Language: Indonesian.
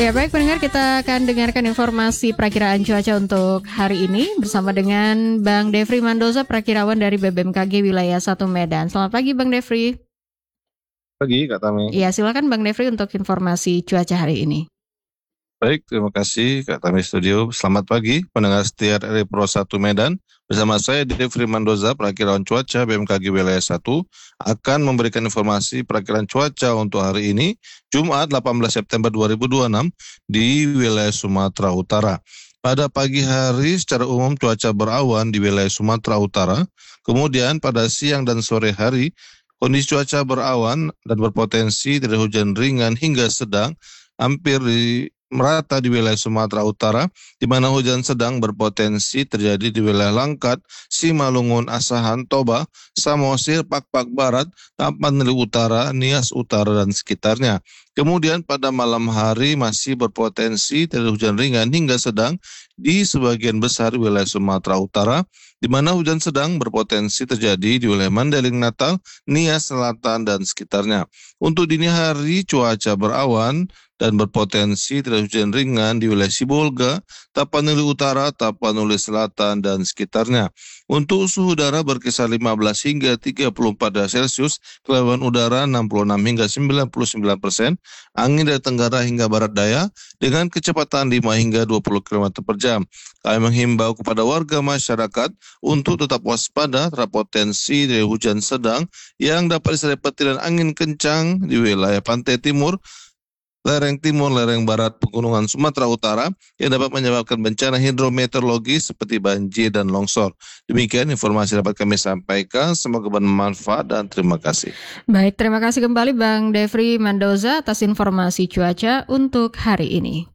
Ya baik pendengar, kita akan dengarkan informasi perakiraan cuaca untuk hari ini bersama dengan Bang Devri Mandoza, perakirawan dari BBMKG Wilayah 1 Medan. Selamat pagi Bang Devri. Pagi, Kak Tami. Ya silakan Bang Devri untuk informasi cuaca hari ini. Baik, terima kasih Kak Tami Studio. Selamat pagi, pendengar setia RRI Pro 1 Medan. Bersama saya Devri Mandoza, perakiraan cuaca BMKG Wilayah 1, akan memberikan informasi perakiraan cuaca untuk hari ini, Jumat 18 September 2026 di wilayah Sumatera Utara. Pada pagi hari secara umum cuaca berawan di wilayah Sumatera Utara, kemudian pada siang dan sore hari, kondisi cuaca berawan dan berpotensi dari hujan ringan hingga sedang, hampir merata di wilayah Sumatera Utara, di mana hujan sedang berpotensi terjadi di wilayah Langkat, Simalungun, Asahan, Toba, Samosir, Pakpak Barat, Tapanuli Utara, Nias Utara, dan sekitarnya. Kemudian pada malam hari masih berpotensi terjadi hujan ringan hingga sedang di sebagian besar wilayah Sumatera Utara, di mana hujan sedang berpotensi terjadi di wilayah Mandailing Natal, Nias Selatan, dan sekitarnya. Untuk dini hari cuaca berawan dan berpotensi terjadi hujan ringan di wilayah Sibolga, Tapanuli Utara, Tapanuli Selatan, dan sekitarnya. Untuk suhu udara berkisar 15 hingga 34 derajat Celcius, kelembaban udara 66 hingga 99%, angin dari tenggara hingga barat daya dengan kecepatan 5 hingga 20 km per jam. Kami menghimbau kepada warga masyarakat untuk tetap waspada terhadap potensi dari hujan sedang yang dapat disertai petir dan angin kencang di wilayah pantai timur, lereng timur, lereng barat pegunungan Sumatera Utara yang dapat menyebabkan bencana hidrometeorologi seperti banjir dan longsor. Demikian informasi dapat kami sampaikan. Semoga bermanfaat dan terima kasih. Baik, terima kasih kembali Bang Devri Mandoza atas informasi cuaca untuk hari ini.